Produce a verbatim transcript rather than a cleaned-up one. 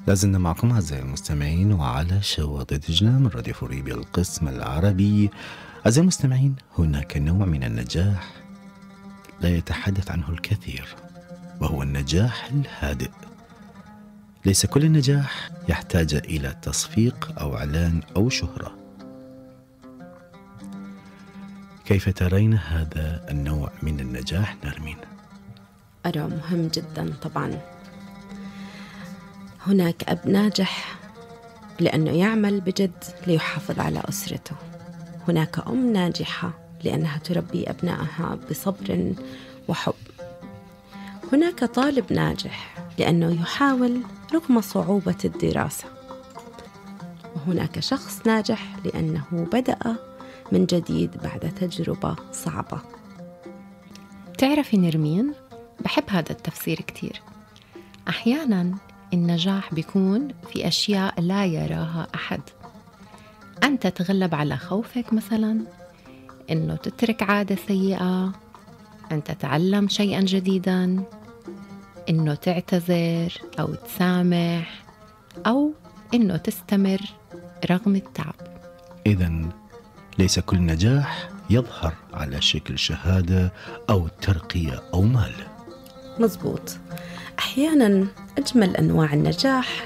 لازلنا معكم أعزائي المستمعين وعلى شواطئ دجلة من راديو فوريبي القسم العربي. أعزائي المستمعين، هناك نوع من النجاح لا يتحدث عنه الكثير، وهو النجاح الهادئ. ليس كل النجاح يحتاج إلى تصفيق أو إعلان أو شهرة. كيف ترين هذا النوع من النجاح نرمين؟ أرى مهم جدا. طبعا هناك أب ناجح لأنه يعمل بجد ليحافظ على أسرته. هناك أم ناجحة لأنها تربي أبنائها بصبر وحب. هناك طالب ناجح لأنه يحاول رغم صعوبة الدراسة. وهناك شخص ناجح لأنه بدأ من جديد بعد تجربة صعبة. تعرفي نرمين، بحب هذا التفسير كتير. أحياناً النجاح بيكون في أشياء لا يراها أحد. أن تتغلب على خوفك مثلاً، أنه تترك عادة سيئة، أن تتعلم شيئاً جديداً، أنه تعتذر أو تسامح، أو أنه تستمر رغم التعب. إذن ليس كل نجاح يظهر على شكل شهادة أو ترقية أو مال. مزبوط. أحياناً أجمل أنواع النجاح